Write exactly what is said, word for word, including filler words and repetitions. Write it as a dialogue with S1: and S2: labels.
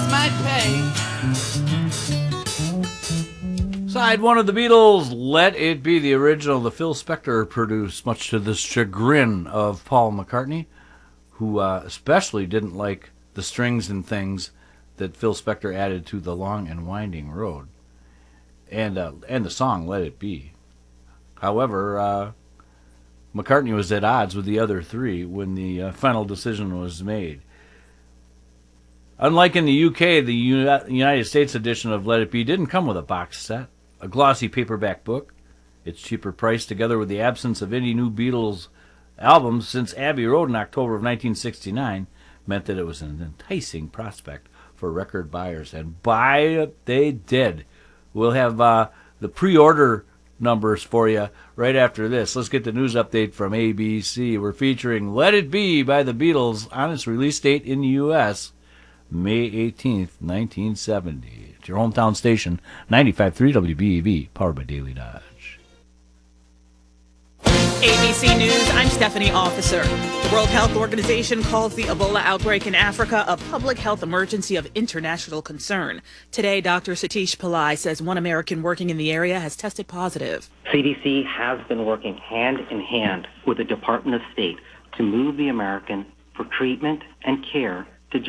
S1: bills might pay.
S2: Side one of the Beatles, Let It Be, the original that Phil Spector produced, much to the chagrin of Paul McCartney, who uh, especially didn't like the strings and things that Phil Spector added to The Long and Winding Road, and uh, and the song Let It Be. However, uh, McCartney was at odds with the other three when the uh, final decision was made. Unlike in the U K, the United States edition of Let It Be didn't come with a box set, a glossy paperback book. Its cheaper price, together with the absence of any new Beatles albums since Abbey Road in October of nineteen sixty-nine, meant that it was an enticing prospect for record buyers, and buy it they did. We'll have uh, the pre-order numbers for you right after this. Let's get the news update from A B C. We're featuring Let It Be by the Beatles on its release date in the U S, May eighteenth, nineteen seventy. It's your hometown station, ninety-five point three W B E V, powered by Daily Dodge.
S3: A B C News, I'm Stephanie Officer. The World Health Organization calls the Ebola outbreak in Africa a public health emergency of international concern. Today, Doctor Satish Pillai says one American working in the area has tested positive.
S4: C D C has been working hand in hand with the Department of State to move the American for treatment and care